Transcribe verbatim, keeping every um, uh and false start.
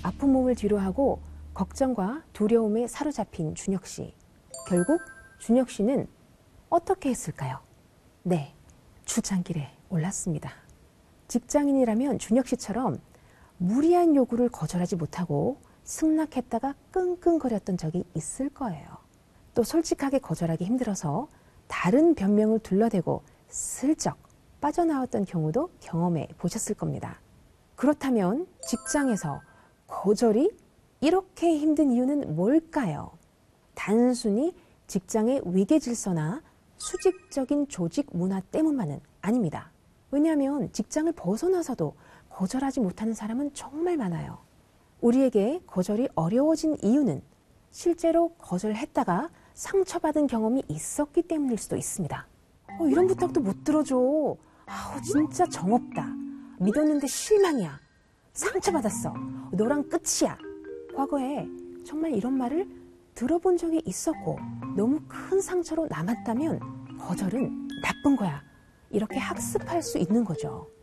아픈 몸을 뒤로하고 걱정과 두려움에 사로잡힌 준혁 씨. 결국 준혁 씨는 어떻게 했을까요? 네, 출장길에 올랐습니다. 직장인이라면 준혁 씨처럼 무리한 요구를 거절하지 못하고 승낙했다가 끙끙거렸던 적이 있을 거예요. 또 솔직하게 거절하기 힘들어서 다른 변명을 둘러대고 슬쩍 빠져나왔던 경우도 경험해 보셨을 겁니다. 그렇다면 직장에서 거절이 이렇게 힘든 이유는 뭘까요? 단순히 직장의 위계 질서나 수직적인 조직 문화 때문만은 아닙니다. 왜냐하면 직장을 벗어나서도 거절하지 못하는 사람은 정말 많아요. 우리에게 거절이 어려워진 이유는 실제로 거절했다가 상처받은 경험이 있었기 때문일 수도 있습니다. 어, 이런 부탁도 못 들어줘. 아우, 진짜 정없다. 믿었는데 실망이야. 상처받았어. 너랑 끝이야. 과거에 정말 이런 말을 들어본 적이 있었고 너무 큰 상처로 남았다면 거절은 나쁜 거야. 이렇게 학습할 수 있는 거죠.